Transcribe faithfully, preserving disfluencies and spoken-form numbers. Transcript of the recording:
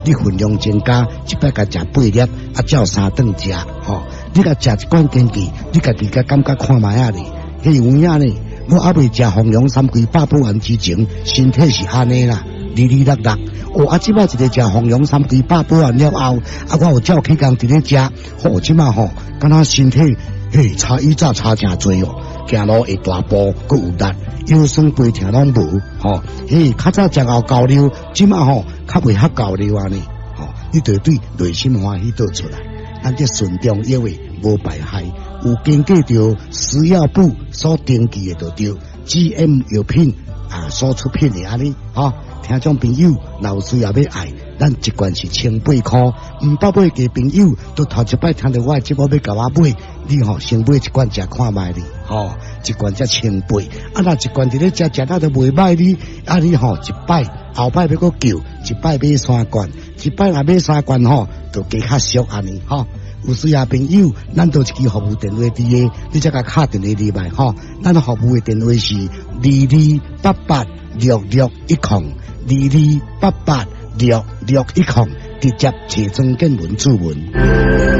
你分量增加，一摆甲食八粒，啊，照三顿食，吼、哦，你甲食一罐坚记，你家己甲感觉看卖啊哩，迄有影呢。我还未食红龙三龟八宝丸之前，身体是安尼啦，哩哩落落。哦，啊，即摆一个食红龙三龟八宝丸了后，啊，我有照起工伫咧食，吼、哦，即摆吼，敢若身体嘿差以早差诚多哦，行路会大步，佮有力，腰酸背痛拢无，吼、哦，嘿，较早食后高溜，即摆吼较袂遐高溜安尼，吼、哦，你对对内心欢喜倒出来，咱这顺中药诶无败害。有经过着食药部所登记的，就对 G M 药品啊所出品的安尼，吼，听众朋友，若有需要要爱，咱一罐是千八块，毋捌买嘅朋友，都头一摆听到我的节目要甲我买，你吼先买一罐食看卖哩，吼，一罐才千八，啊若一罐伫咧食食到都袂歹哩，啊你吼一摆后摆要搁叫，一摆买三罐，一摆若买三罐吼，就加较俗安尼，吼。有需要朋友，咱都一支服务电话伫个，你才甲敲电话入来吼。咱服务的电话是二二八八六六一零，二二八八六六一零，直接找庄建文主文。